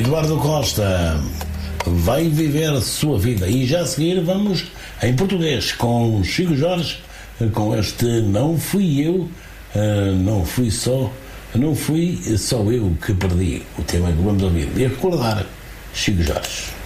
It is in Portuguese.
Eduardo Costa vai viver a sua vida. E já a seguir vamos em português com Chico Jorge, com este Não Fui Eu, não fui só eu que perdi, o tema que vamos ouvir. E recordar Chico Jorge.